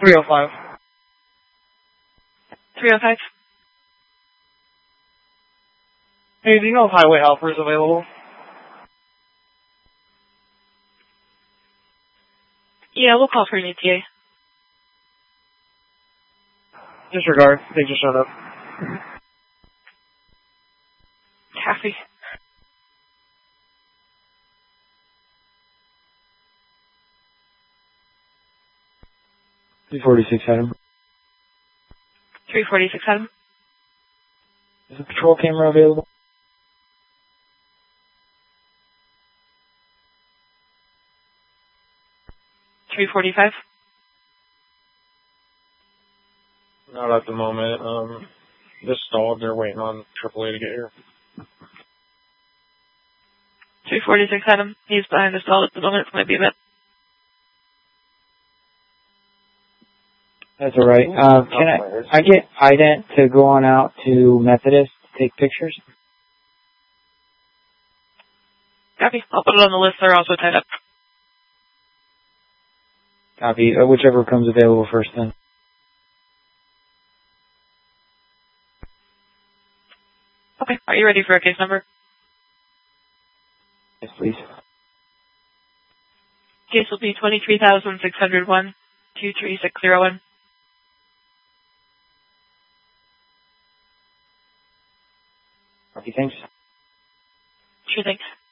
305. 305. Hey, do you know if Highway Helper is available? Yeah, we'll call for an ETA. Disregard. They just showed up. Copy. Adam. 346 Adam. Is the patrol camera available? $345. Not at the moment. This stalled. They're waiting on AAA to get here. 346 Adam. He's behind the stall at the moment. It might be a bit. That's alright. Can I get ident to go on out to Methodist to take pictures? Copy. I'll put it on the list. They're also tied up. Copy. Whichever comes available first then. Okay. Are you ready for a case number? Yes, please. Case will be 23,601 23601. Copy, thanks. Sure thing.